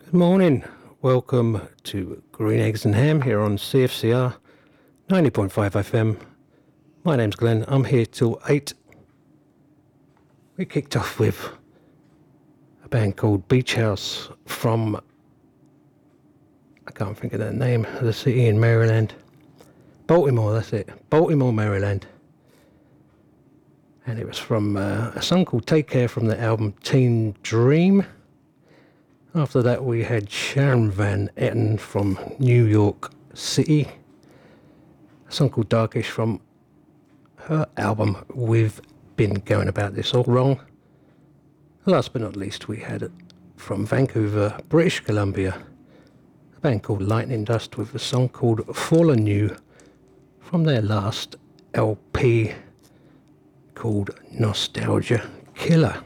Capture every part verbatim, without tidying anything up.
Good morning. Welcome to Green Eggs and Ham here on C F C R ninety point five F M. My name's Glenn. I'm here till eight. We kicked off with a band called Beach House from, I can't think of the name of the city in Maryland. Baltimore, that's it. Baltimore, Maryland. And it was from uh, a song called Take Care from the album Teen Dream. After that, we had Sharon Van Etten from New York City. A song called Darkish from her album We've Been Going About This All Wrong. Last but not least, we had from Vancouver, British Columbia, a band called Lightning Dust with a song called Fallen You from their last L P called Nostalgia Killer.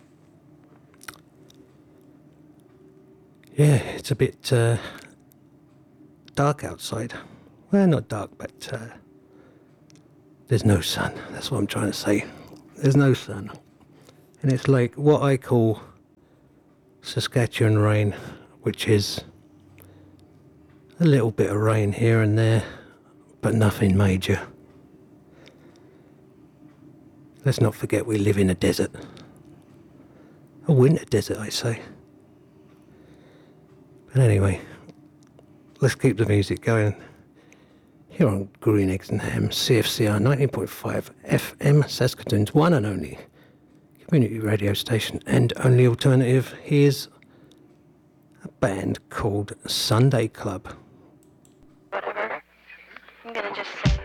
Yeah, it's a bit uh, dark outside. Well, not dark, but uh, there's no sun. That's what I'm trying to say. There's no sun. And it's like what I call Saskatchewan rain, which is a little bit of rain here and there, but nothing major. Let's not forget we live in a desert. A winter desert, I say. But anyway, let's keep the music going. Here on Green Eggs and Ham, C F C R nineteen point five F M, Saskatoon's one and only community radio station and only alternative. Here's a band called Sunday Club. Whatever. I'm gonna just say